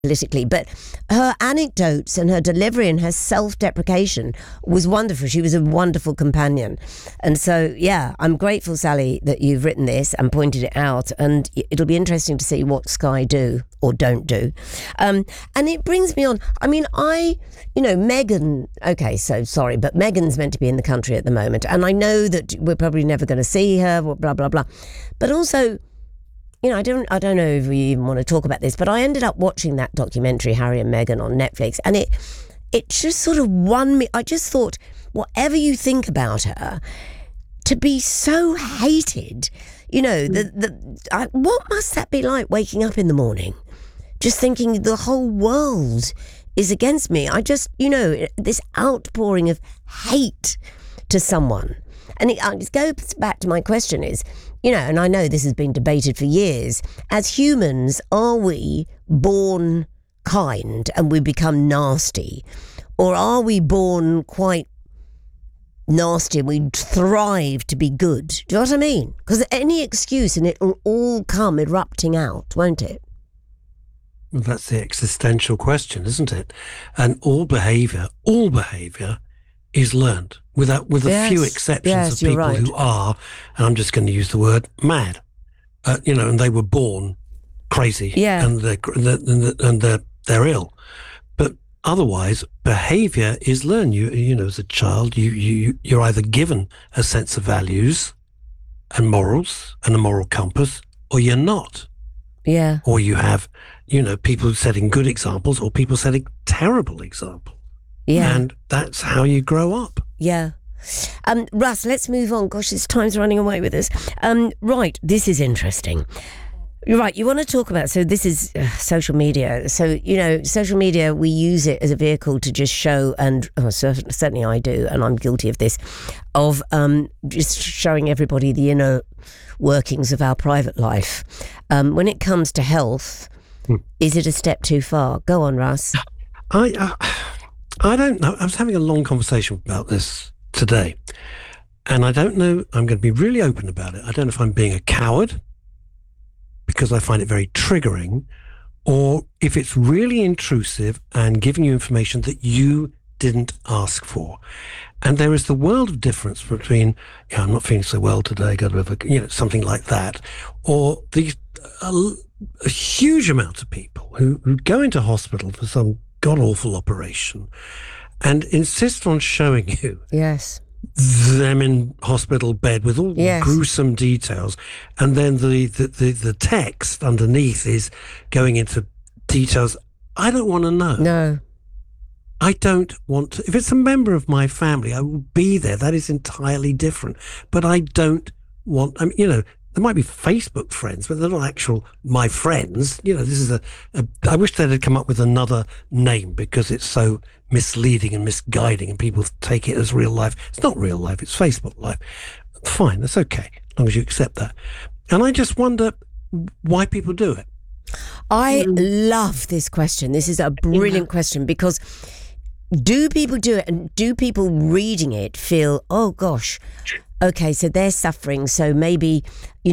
politically, but her anecdotes and her delivery and her self-deprecation was wonderful. She was a wonderful companion. And so, yeah, I'm grateful, Sally, that you've written this and pointed it out, and it'll be interesting to see what Sky do or don't do. And it brings me on, I mean, Meghan, okay, so sorry, but Meghan's meant to be in the country at the moment, and I know that we're probably never going to see her, blah, blah, blah. But also, I don't know if we even want to talk about this, but I ended up watching that documentary, Harry and Meghan, on Netflix, and it just sort of won me. I just thought, whatever you think about her, to be so hated, what must that be like, waking up in the morning, just thinking the whole world is against me? I just, this outpouring of hate to someone. And it goes back to my question is, and I know this has been debated for years, as humans, are we born kind and we become nasty? Or are we born quite nasty and we thrive to be good? Do you know what I mean? Because any excuse and it will all come erupting out, won't it? Well, that's the existential question, isn't it? And all behaviour is learned, with a few exceptions of people who are, and I'm just going to use the word, mad. And they were born crazy, and they're ill. But otherwise, behaviour is learned. As a child, you're either given a sense of values and morals and a moral compass, or you're not. Yeah. Or you have, people setting good examples or people setting terrible examples. Yeah. And that's how you grow up. Yeah. Russ, let's move on. Gosh, this time's running away with us. Right, this is interesting. You're right, you want to talk about, so this is social media. So, social media, we use it as a vehicle to just show, and certainly I do, and I'm guilty of this, of just showing everybody the inner workings of our private life. When it comes to health, is it a step too far? Go on, Russ. I don't know. I was having a long conversation about this today, and I don't know. I'm going to be really open about it. I don't know if I'm being a coward because I find it very triggering, or if it's really intrusive and giving you information that you didn't ask for. And there is the world of difference between, I'm not feeling so well today, got to have something like that, or a huge amount of people who go into hospital for some god-awful operation and insist on showing you them in hospital bed with all gruesome details, and then the text underneath is going into details I don't want to know. No, I don't want to. If it's a member of my family, I will be there. That is entirely different. But I don't want, there might be Facebook friends, but they're not actual my friends. This is I wish they'd come up with another name because it's so misleading and misguiding and people take it as real life. It's not real life, it's Facebook life. Fine, that's okay, as long as you accept that. And I just wonder why people do it. I love this question. This is a brilliant question, because do people do it, and do people reading it feel, oh gosh, okay, so they're suffering, so maybe,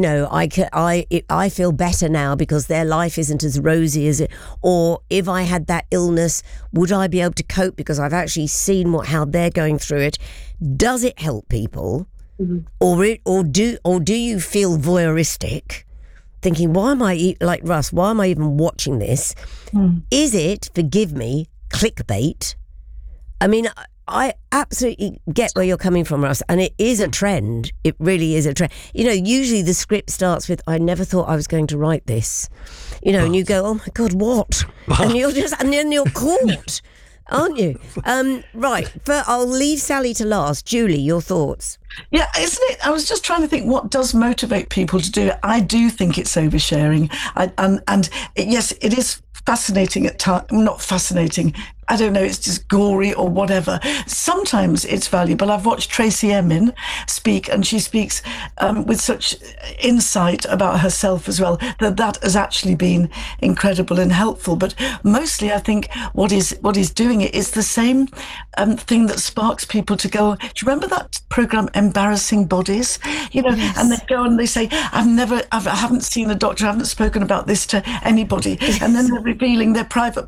I feel better now because their life isn't as rosy as it, or if I had that illness, would I be able to cope because I've actually seen how they're going through it? Does it help people? Mm-hmm. Or do you feel voyeuristic, thinking, why am I, like Russ, why am I even watching this? Is it, forgive me, clickbait? I mean, I absolutely get where you're coming from, Russ, and it is a trend. It really is a trend. Usually the script starts with, I never thought I was going to write this. And you go, oh my God, what? And then you're caught, aren't you? Right, I'll leave Sally to last. Julie, your thoughts? Yeah, isn't it? I was just trying to think what does motivate people to do it. I do think it's oversharing. And yes, it is fascinating at times. Not fascinating. I don't know, it's just gory or whatever. Sometimes it's valuable. I've watched Tracy Emin speak, and she speaks with such insight about herself as well, that has actually been incredible and helpful. But mostly, I think what is doing it is the same thing that sparks people to go. Do you remember that program, Embarrassing Bodies? Yes. And they go and they say, I haven't seen a doctor, I haven't spoken about this to anybody, and then they're revealing their private